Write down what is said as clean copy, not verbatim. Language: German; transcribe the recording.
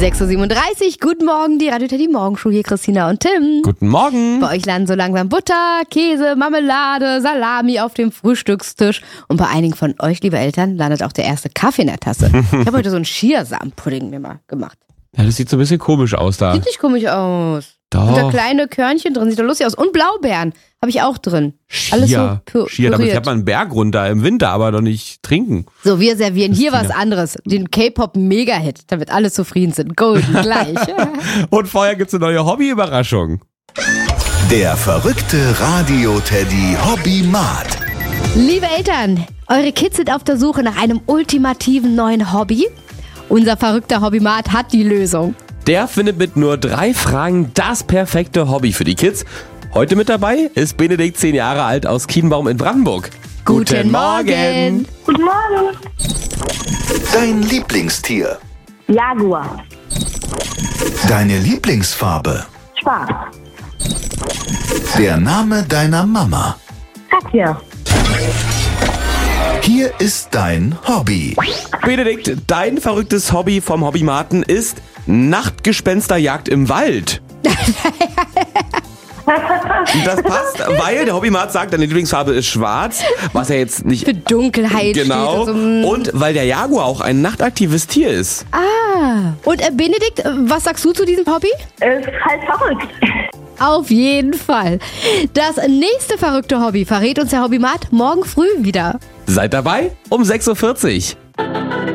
6.37 Uhr, guten Morgen, die Radio Teddy Morgenshow, hier Christina und Tim. Guten Morgen. Bei euch landen so langsam Butter, Käse, Marmelade, Salami auf dem Frühstückstisch. Und bei einigen von euch, liebe Eltern, landet auch der erste Kaffee in der Tasse. Ich habe heute so einen Chiasamen-Pudding mir mal gemacht. Ja, das sieht so ein bisschen komisch aus da. Sieht nicht komisch aus. Doch. Und da kleine Körnchen drin, sieht doch lustig aus. Und Blaubeeren habe ich auch drin. Alles so Chia, damit fährt man einen Berg runter im Winter, aber doch nicht trinken. So, wir servieren hier was anderes. Den K-Pop-Mega-Hit, damit alle zufrieden sind. Golden gleich. Und vorher gibt's eine neue Hobby-Überraschung. Der verrückte Radio-Teddy Hobby-Mat. Liebe Eltern, eure Kids sind auf der Suche nach einem ultimativen neuen Hobby. Unser verrückter Hobby-Mat hat die Lösung. Der findet mit nur 3 Fragen das perfekte Hobby für die Kids. Heute mit dabei ist Benedikt, 10 Jahre alt, aus Kienbaum in Brandenburg. Guten Morgen. Guten Morgen. Dein Lieblingstier. Jaguar. Deine Lieblingsfarbe. Schwarz. Der Name deiner Mama. Katja. Hier ist dein Hobby. Benedikt, dein verrücktes Hobby vom Hobbymaten ist Nachtgespensterjagd im Wald. Das passt, weil der Hobbymat sagt, deine Lieblingsfarbe ist schwarz, was ja jetzt nicht... Für Dunkelheit Genau. steht. Also, Und weil der Jaguar auch ein nachtaktives Tier ist. Und Benedikt, was sagst du zu diesem Hobby? Ist halt verrückt. Auf jeden Fall. Das nächste verrückte Hobby verrät uns der Hobbymat morgen früh wieder. Seid dabei um 6.40 Uhr.